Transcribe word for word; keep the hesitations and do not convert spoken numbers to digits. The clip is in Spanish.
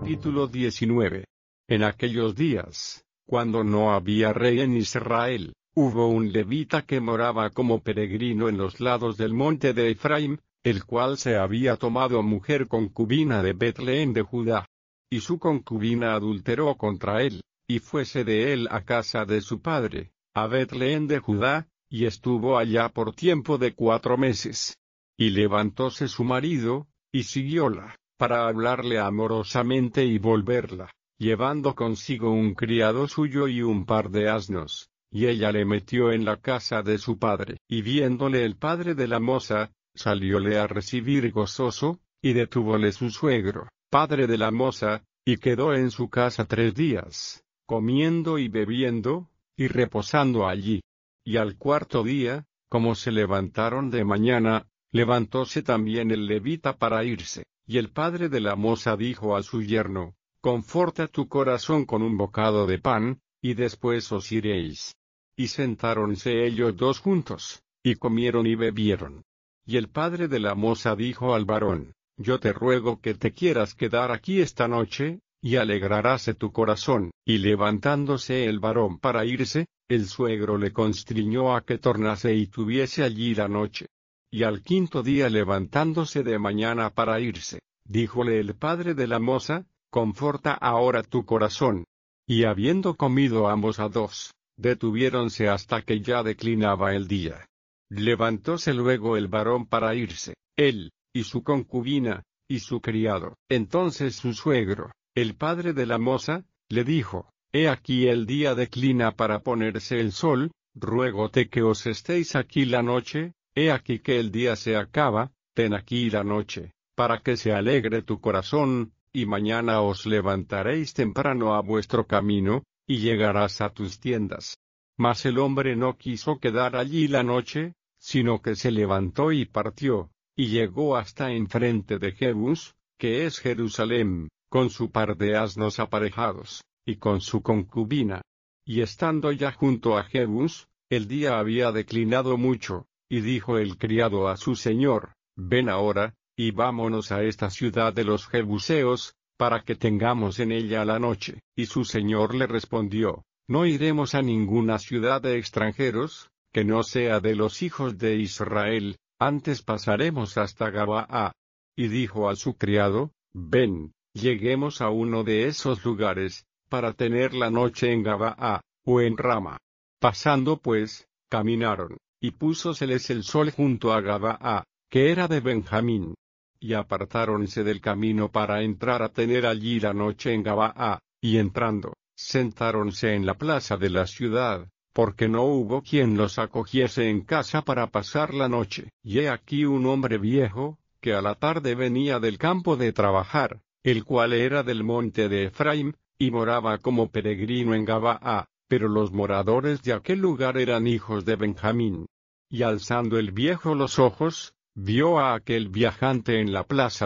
Capítulo diecinueve. En aquellos días, cuando no había rey en Israel, hubo un levita que moraba como peregrino en los lados del monte de Efraim, el cual se había tomado mujer concubina de Betlehem de Judá. Y su concubina adulteró contra él, y fuese de él a casa de su padre, a Betlehem de Judá, y estuvo allá por tiempo de cuatro meses. Y levantóse su marido, y siguióla, para hablarle amorosamente y volverla, llevando consigo un criado suyo y un par de asnos, y ella le metió en la casa de su padre. Y viéndole el padre de la moza, salióle a recibir gozoso, y detúvole su suegro, padre de la moza, y quedó en su casa tres días, comiendo y bebiendo, y reposando allí. Y al cuarto día, como se levantaron de mañana, levantóse también el levita para irse. Y el padre de la moza dijo a su yerno: Conforta tu corazón con un bocado de pan, y después os iréis. Y sentáronse ellos dos juntos, y comieron y bebieron. Y el padre de la moza dijo al varón: Yo te ruego que te quieras quedar aquí esta noche, y alegraráse tu corazón. Y levantándose el varón para irse, el suegro le constriñó a que tornase y tuviese allí la noche. Y al quinto día levantándose de mañana para irse, díjole el padre de la moza: Conforta ahora tu corazón. Y habiendo comido ambos a dos, detuviéronse hasta que ya declinaba el día. Levantóse luego el varón para irse, él, y su concubina, y su criado. Entonces su suegro, el padre de la moza, le dijo: He aquí el día declina para ponerse el sol, ruégote que os estéis aquí la noche. He aquí que el día se acaba, ten aquí la noche, para que se alegre tu corazón, y mañana os levantaréis temprano a vuestro camino, y llegarás a tus tiendas. Mas el hombre no quiso quedar allí la noche, sino que se levantó y partió, y llegó hasta enfrente de Jebús, que es Jerusalén, con su par de asnos aparejados, y con su concubina. Y estando ya junto a Jebús, el día había declinado mucho. Y dijo el criado a su señor: Ven ahora, y vámonos a esta ciudad de los Jebuseos, para que tengamos en ella la noche. Y su señor le respondió: No iremos a ninguna ciudad de extranjeros, que no sea de los hijos de Israel, antes pasaremos hasta Gabaa. Y dijo a su criado: Ven, lleguemos a uno de esos lugares, para tener la noche en Gabaa, o en Rama. Pasando pues, caminaron. Y púsoseles el sol junto a Gabaa, que era de Benjamín. Y apartáronse del camino para entrar a tener allí la noche en Gabaa, y entrando, sentáronse en la plaza de la ciudad, porque no hubo quien los acogiese en casa para pasar la noche. Y he aquí un hombre viejo, que a la tarde venía del campo de trabajar, el cual era del monte de Efraim, y moraba como peregrino en Gabaa. Pero los moradores de aquel lugar eran hijos de Benjamín. Y alzando el viejo los ojos, vio a aquel viajante en la plaza